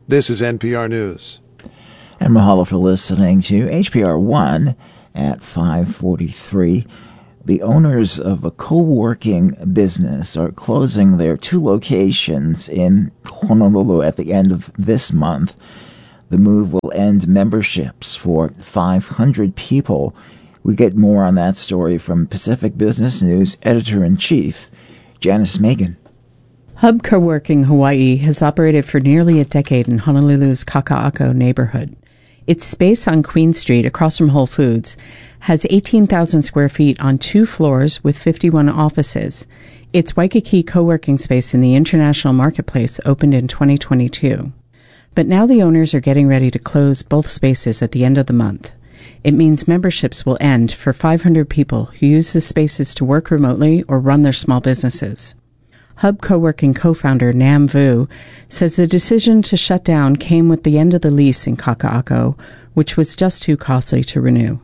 This is NPR News. And mahalo for listening to HPR 1 at 5:43. The owners of a co-working business are closing their 2 locations in Honolulu at the end of this month. The move will end memberships for 500 people. We get more on that story from Pacific Business News Editor-in-Chief, Janice Megan. Hub Co-working Hawaii has operated for nearly a decade in Honolulu's Kaka'ako neighborhood. Its space on Queen Street, across from Whole Foods, has 18,000 square feet on 2 floors with 51 offices. Its Waikiki co-working space in the International Marketplace opened in 2022. But now the owners are getting ready to close both spaces at the end of the month. It means memberships will end for 500 people who use the spaces to work remotely or run their small businesses. Hub Co-working co-founder Nam Vu says the decision to shut down came with the end of the lease in Kaka'ako, which was just too costly to renew.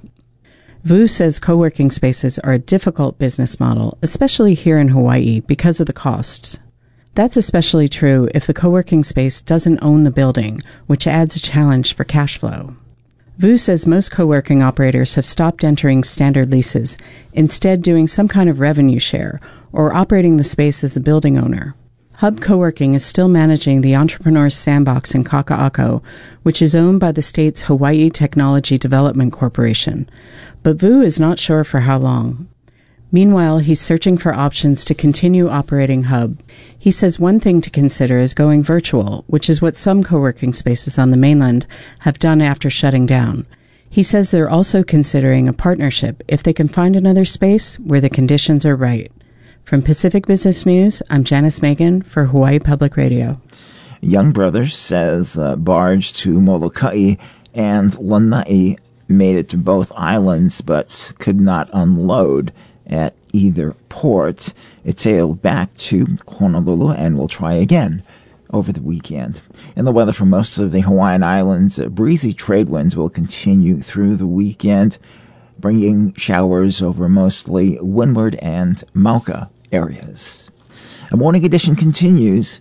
Vu says co-working spaces are a difficult business model, especially here in Hawaii, because of the costs. That's especially true if the co-working space doesn't own the building, which adds a challenge for cash flow. Vu says most co-working operators have stopped entering standard leases, instead doing some kind of revenue share or operating the space as a building owner. Hub Co-working is still managing the Entrepreneur's Sandbox in Kaka'ako, which is owned by the state's Hawaii Technology Development Corporation. But Vu is not sure for how long. Meanwhile, he's searching for options to continue operating Hub. He says one thing to consider is going virtual, which is what some co-working spaces on the mainland have done after shutting down. He says they're also considering a partnership if they can find another space where the conditions are right. From Pacific Business News, I'm Janice Megan for Hawaii Public Radio. Young Brothers says barge to Molokai and Lanai made it to both islands but could not unload at either port. It sailed back to Honolulu and will try again over the weekend. In the weather for most of the Hawaiian Islands, breezy trade winds will continue through the weekend, bringing showers over mostly windward and Mauka areas. A morning edition continues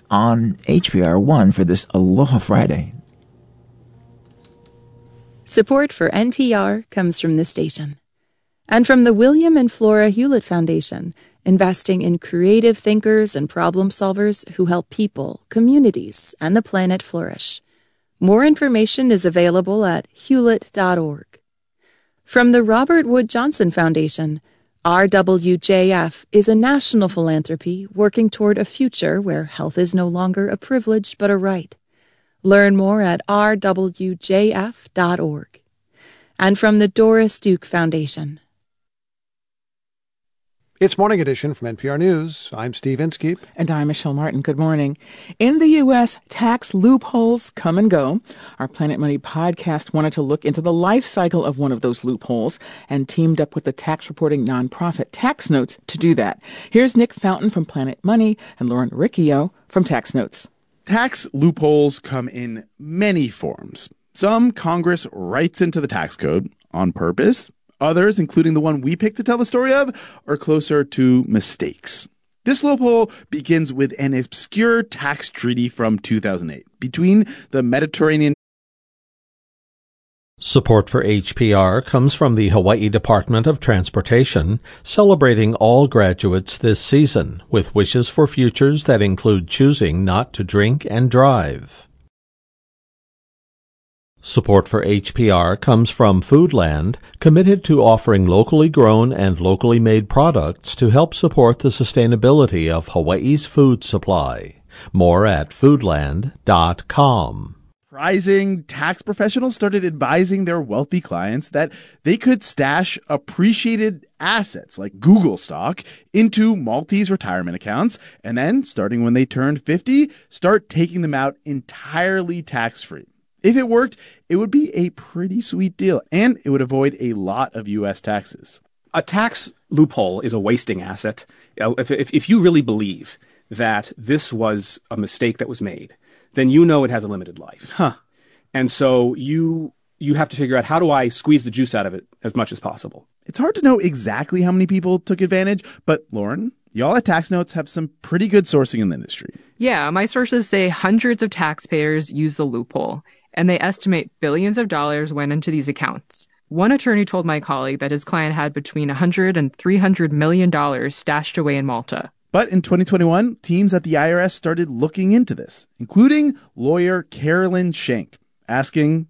on HPR 1 for this Aloha Friday. Support for NPR comes from this station and from the William and Flora Hewlett Foundation, investing in creative thinkers and problem solvers who help people, communities, and the planet flourish. More information is available at hewlett.org. From the Robert Wood Johnson Foundation, RWJF is a national philanthropy working toward a future where health is no longer a privilege but a right. Learn more at rwjf.org. And from the Doris Duke Foundation. It's Morning Edition from NPR News. I'm Steve Inskeep. And I'm Michelle Martin. Good morning. In the U.S., tax loopholes come and go. Our Planet Money podcast wanted to look into the life cycle of one of those loopholes and teamed up with the tax reporting nonprofit Tax Notes to do that. Here's Nick Fountain from Planet Money and Lauren Riccio from Tax Notes. Tax loopholes come in many forms. Some Congress writes into the tax code on purpose. Others, including the one we picked to tell the story of, are closer to mistakes. This loophole begins with an obscure tax treaty from 2008 between the Mediterranean. Support for HPR comes from the Hawaii Department of Transportation, celebrating all graduates this season with wishes for futures that include choosing not to drink and drive. Support for HPR comes from Foodland, committed to offering locally grown and locally made products to help support the sustainability of Hawaii's food supply. More at foodland.com. Surprising, tax professionals started advising their wealthy clients that they could stash appreciated assets like Google stock into Maltese retirement accounts and then, starting when they turned 50, start taking them out entirely tax-free. If it worked, it would be a pretty sweet deal, and it would avoid a lot of U.S. taxes. A tax loophole is a wasting asset. If you really believe that this was a mistake that was made, then you know it has a limited life. And so you have to figure out, how do I squeeze the juice out of it as much as possible? It's hard to know exactly how many people took advantage, but Lauren, Y'all at Tax Notes have some pretty good sourcing in the industry. Yeah, my sources say hundreds of taxpayers use the loophole, and they estimate billions of dollars went into these accounts. One attorney told my colleague that his client had between $100 and $300 million stashed away in Malta. But in 2021, teams at the IRS started looking into this, including lawyer Carolyn Schenk, asking,